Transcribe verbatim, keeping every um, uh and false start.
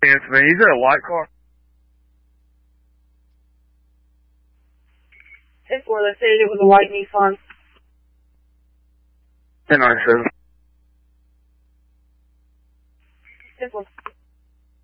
It's me. Is that a white car? ten four, let's say it was a white Nissan. ten ninety-seven. ten four.